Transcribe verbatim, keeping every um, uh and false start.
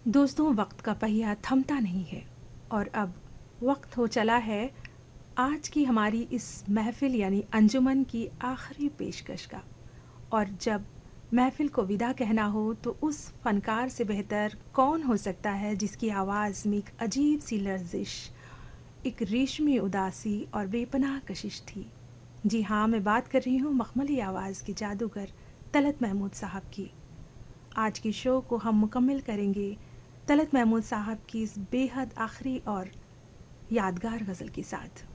दोस्तों, वक्त का पहिया थमता नहीं है और अब वक्त हो चला है आज की हमारी इस महफिल यानी अंजुमन की आखिरी पेशकश का। और जब महफिल को विदा कहना हो तो उस फनकार से बेहतर कौन हो सकता है जिसकी आवाज़ में एक अजीब सी लर्जिश, एक रेशमी उदासी और बेपनाह कशिश थी। जी हाँ, मैं बात कर रही हूँ मखमली आवाज़ के जादूगर तलत महमूद साहब की। आज की शो को हम मुकम्मिल करेंगे तलत महमूद साहब की इस बेहद आखिरी और यादगार गज़ल के साथ।